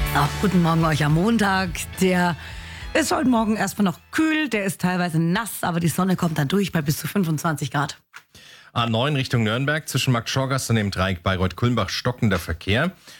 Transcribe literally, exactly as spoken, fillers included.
Auch guten Morgen euch am Montag. Der ist heute Morgen erstmal noch kühl, der ist teilweise nass, aber die Sonne kommt dann durch bei bis zu fünfundzwanzig Grad. A neun Richtung Nürnberg, zwischen Marktschorgast und dem Dreieck Bayreuth-Kulmbach stockender Verkehr.